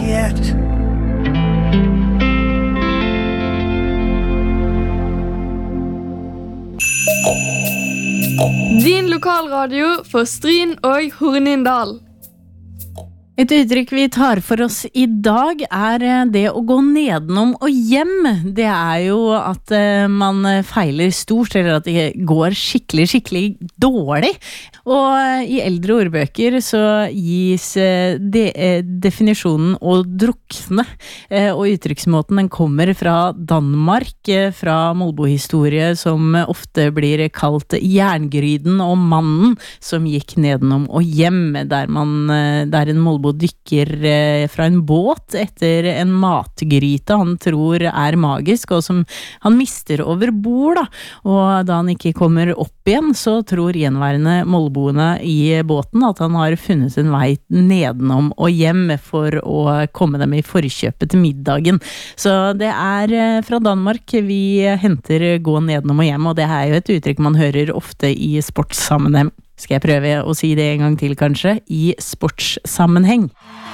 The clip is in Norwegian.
yet. Din lokalradio for Stryn og Hornindal. Et uttrykk vi tar for oss I dag det å gå nedenom og hjem. Det jo at man feiler stort, eller at det går skikkelig dårlig. Og I eldre ordbøker så gis definisjonen å drukne. Og uttrykksmåten den kommer fra Danmark, fra Molbo-historie, som ofte blir kalt jerngryden og mannen som gikk nedenom og hjem, der en Molbo dykker fra en båt etter en matgryte han tror magisk, og som han mister over bord, da. Og da han ikke kommer opp igjen, så tror gjenværende molboene I båten at han har funnet en vei nedenom og hjem for å komme dem I forkjøpet til middagen. Så det fra Danmark vi henter gå nedenom og hjem, og det jo et uttrykk man hører ofte I sportssammenheng. Skal jeg prøve å si det en gang til kanskje? I sportssammenheng.